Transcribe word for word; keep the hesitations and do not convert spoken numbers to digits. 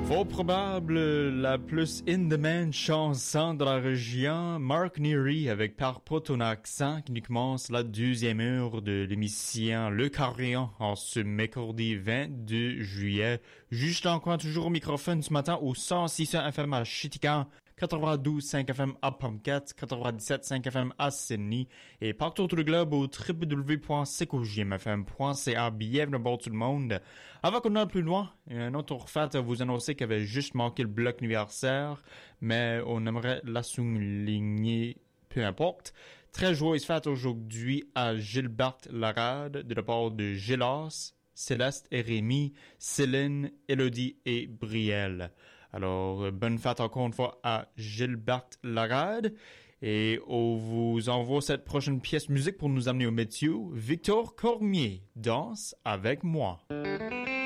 Fort probable la plus in-demand chanson de la région, Mark Neary avec Par pas ton accent qui nous commence la deuxième heure de l'émission Le Carillon en ce mercredi vingt-deux juillet. Juste encore toujours au microphone ce matin au cent six F M à Chitican, quatre-vingt-douze virgule cinq F M à Pomcat, quatre-vingt-dix-sept virgule cinq F M à Sydney et partout autour du globe au w w w point c o j m f m point c a. Bienvenue à bord tout le monde. Avant qu'on aille plus loin, un autre fait à vous annoncer qu'il avait juste manqué le bloc anniversaire, mais on aimerait la souligner, peu importe. Très joyeuse fête aujourd'hui à Gilberte Larade de la part de Gélas, Céleste et Rémi, Céline, Élodie et Brielle. Alors, bonne fête encore une fois à Gilberte Larade. Et on vous envoie cette prochaine pièce musique pour nous amener au métier. Victor Cormier, Danse avec moi.